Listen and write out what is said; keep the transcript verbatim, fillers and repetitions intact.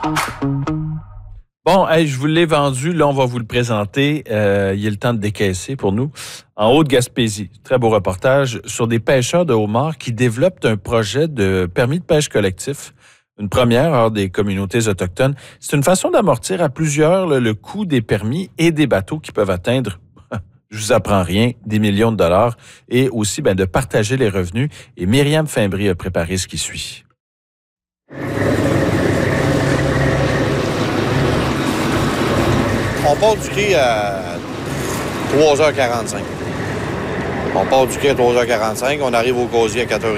Bon, hey, je vous l'ai vendu. Là, on va vous le présenter. Euh, il est le temps de décaisser pour nous. En Haute-Gaspésie, très beau reportage sur des pêcheurs de homards qui développent un projet de permis de pêche collectif. Une première hors des communautés autochtones. C'est une façon d'amortir à plusieurs là, le coût des permis et des bateaux qui peuvent atteindre, je vous apprends rien, des millions de dollars. Et aussi ben, de partager les revenus. Et Myriam Fimbry a préparé ce qui suit. On part du quai à trois heures quarante-cinq. On part du quai à trois heures quarante-cinq, on arrive au casier à quatre heures